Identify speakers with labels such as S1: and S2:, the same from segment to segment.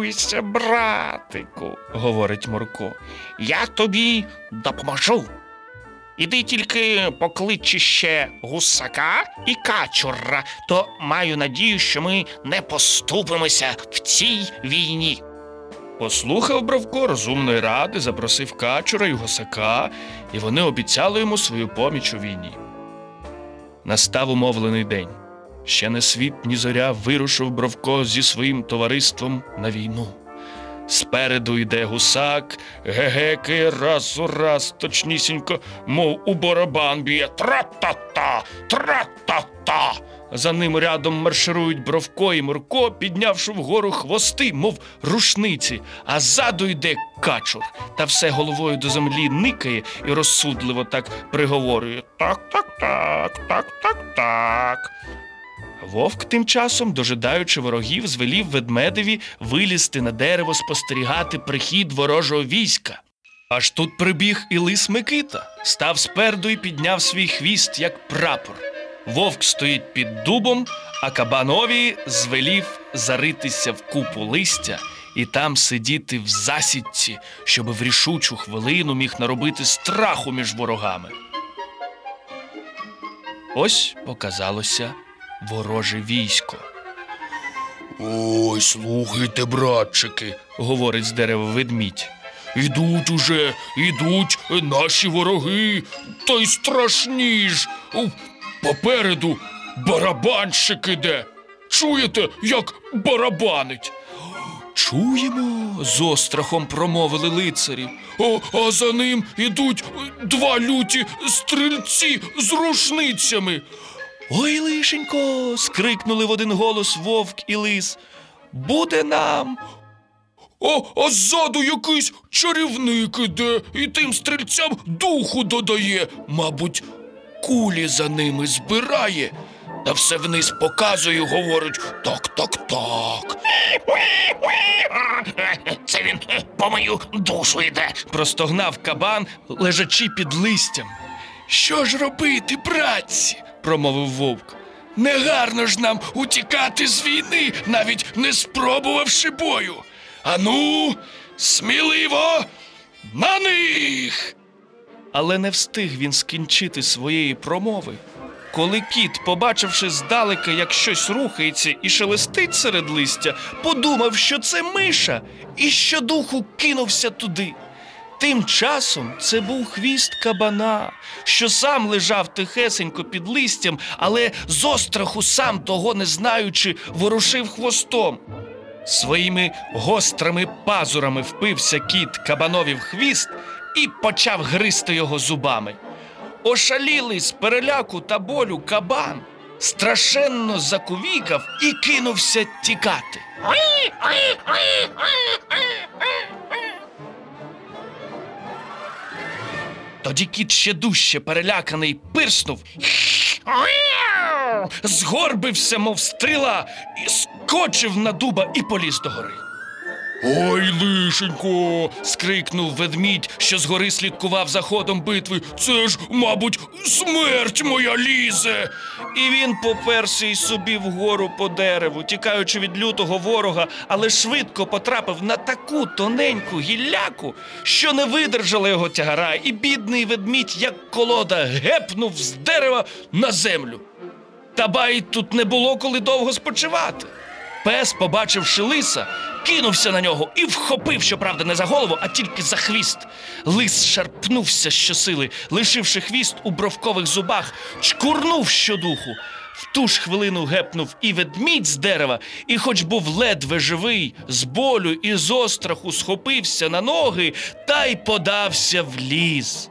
S1: хвилюйся, братику, говорить Мурко. Я тобі допоможу. Іди тільки поклич ще гусака і качура, то маю надію, що ми не поступимося в цій війні. Послухав Бровко розумної ради, запросив качура і гусака, і вони обіцяли йому свою поміч у війні. Настав умовлений день. Ще не світ, ні зоря вирушив Бровко зі своїм товариством на війну. Спереду йде гусак, гегекає раз у раз, точнісінько, мов у барабан б'є. Тра-та-та, тра-та-та. За ним рядом марширують Бровко і Мурко, піднявши вгору хвости, мов рушниці, а ззаду йде качур, та все головою до землі никає і розсудливо так приговорює. Так-так-так, так-так-так. Вовк тим часом, дожидаючи ворогів, звелів ведмедеві вилізти на дерево спостерігати прихід ворожого війська. Аж тут прибіг і лис Микита, став спереду і підняв свій хвіст, як прапор. Вовк стоїть під дубом, а кабанові звелів заритися в купу листя і там сидіти в засідці, щоб в рішучу хвилину міг наробити страху між ворогами. Ось показалося вороже військо. «Ой, слухайте, братчики», – говорить з дерева ведмідь. «Ідуть уже, ідуть наші вороги, та й страшні ж. Попереду барабанщик іде. Чуєте, як барабанить?» «Чуємо», – з острахом промовили лицарі. «А за ним ідуть два люті стрільці з рушницями». «Ой, лишенько!» – скрикнули в один голос вовк і лис. «Буде нам!» А ззаду якийсь чарівник іде і тим стрільцям духу додає. Мабуть, кулі за ними збирає. Та все вниз показує, говорить: так-так-так.
S2: Це він по мою душу йде.
S1: Простогнав кабан, лежачи під листям. «Що ж робити, братці?» – промовив вовк. «Негарно ж нам утікати з війни, навіть не спробувавши бою. Ану, сміливо, на них!» Але не встиг він скінчити своєї промови, коли кіт, побачивши здалека, як щось рухається і шелестить серед листя, подумав, що це миша, і щодуху кинувся туди. Тим часом це був хвіст кабана, що сам лежав тихесенько під листям, але з остраху, сам того не знаючи, ворушив хвостом. Своїми гострими пазурами впився кіт кабанові в хвіст і почав гризти його зубами. Ошалілий з переляку та болю кабан страшенно закувікав і кинувся тікати. Тоді кіт ще дужче переляканий пирснув, згорбився, мов стріла, і скочив на дуба і поліз догори. «Ой, лишенько!» – скрикнув ведмідь, що згори слідкував за ходом битви. «Це ж, мабуть, смерть моя лізе!» І він поперся й собі вгору по дереву, тікаючи від лютого ворога, але швидко потрапив на таку тоненьку гілляку, що не видержала його тягара, і бідний ведмідь, як колода, гепнув з дерева на землю. Та бай, тут не було коли довго спочивати. Пес, побачивши лиса, кинувся на нього і вхопив, щоправда, не за голову, а тільки за хвіст. Лис шарпнувся щосили, лишивши хвіст у бровкових зубах, чкурнув щодуху. В ту ж хвилину гепнув і ведмідь з дерева, і хоч був ледве живий, з болю і з остраху схопився на ноги та й подався в ліс.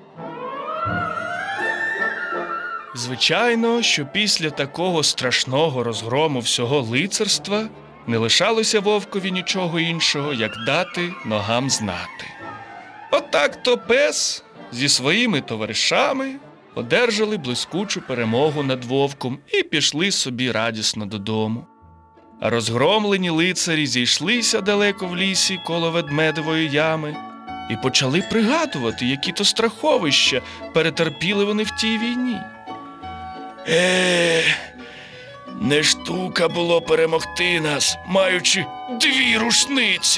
S1: Звичайно, що після такого страшного розгрому всього лицарства не лишалося вовкові нічого іншого, як дати ногам знати. Отак-то пес зі своїми товаришами одержали блискучу перемогу над вовком і пішли собі радісно додому. А розгромлені лицарі зійшлися далеко в лісі коло ведмедової ями і почали пригадувати, які то страховища перетерпіли вони в тій війні. Не штука було перемогти нас, маючи 2 рушниці.